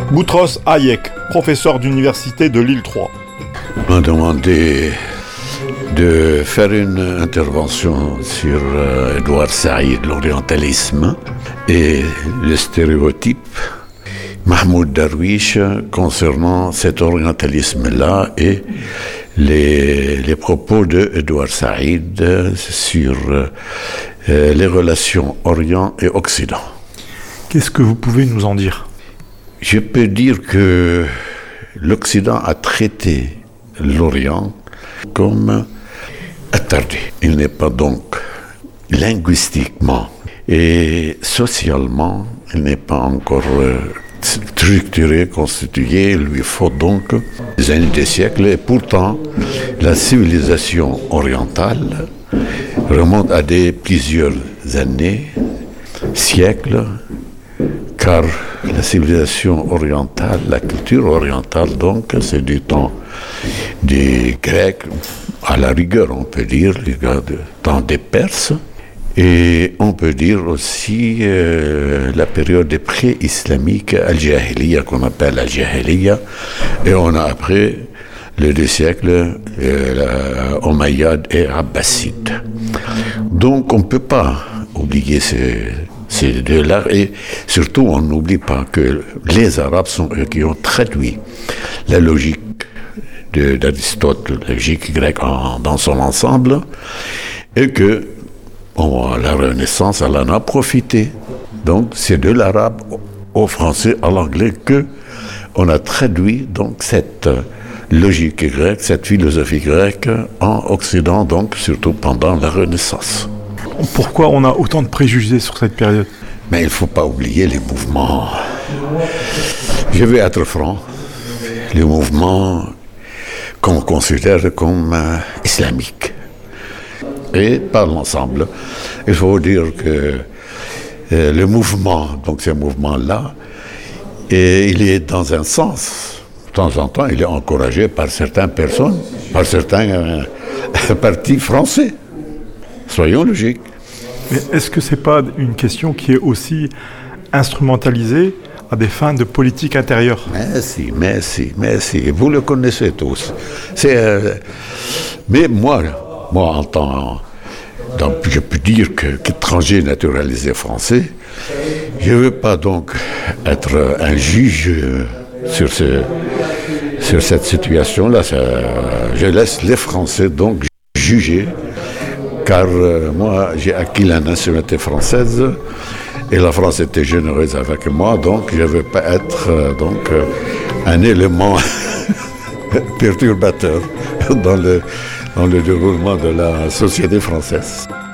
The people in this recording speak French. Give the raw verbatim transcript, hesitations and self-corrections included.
Boutros Hayek, professeur d'université de Lille trois. On m'a demandé de faire une intervention sur euh, Edouard Saïd, l'orientalisme et le stéréotype Mahmoud Darwish concernant cet orientalisme-là et les, les propos de Edouard Saïd sur euh, les relations Orient et Occident. Qu'est-ce que vous pouvez nous en dire ? Je peux dire que l'Occident a traité l'Orient comme attardé. Il n'est pas donc linguistiquement et socialement, il n'est pas encore euh, structuré, constitué. Il lui faut donc des années, des siècles. Et pourtant, la civilisation orientale remonte à des plusieurs années, siècles, car la civilisation orientale, la culture orientale, donc, c'est du temps des Grecs, à la rigueur, on peut dire, du temps des Perses, et on peut dire aussi euh, la période pré-islamique, al-Jahiliya, qu'on appelle la Jahiliya, et on a après les deux siècles, euh, Omeyyades et Abbassides. Donc on ne peut pas oublier ces, ces deux-là, et surtout on n'oublie pas que les Arabes sont eux qui ont traduit la logique de, d'Aristote, la logique grecque en, dans son ensemble, et que bon, la Renaissance, elle en a profité. Donc c'est de l'arabe au français, à l'anglais, que on a traduit donc cette logique grecque, cette philosophie grecque en Occident, donc surtout pendant la Renaissance. Pourquoi on a autant de préjugés sur cette période ? Mais il ne faut pas oublier les mouvements. Je vais être franc. Les mouvements qu'on considère comme euh, islamiques. Et par l'ensemble, il faut dire que euh, le mouvement, donc ce mouvement-là, et il est dans un sens. De temps en temps, il est encouragé par certaines personnes, par certains euh, partis français. Soyons logiques. Mais est-ce que ce n'est pas une question qui est aussi instrumentalisée à des fins de politique intérieure ? Mais si, mais si, mais si. Vous le connaissez tous. C'est, euh, mais moi, moi en tant donc, je peux dire que, qu'étranger naturalisé français, je ne veux pas donc être un juge sur, ce, sur cette situation-là. Ça, je laisse les Français donc juger, car euh, moi j'ai acquis la nationalité française et la France était généreuse avec moi, donc je ne veux pas être euh, donc, euh, un élément perturbateur dans le, dans le déroulement de la société française.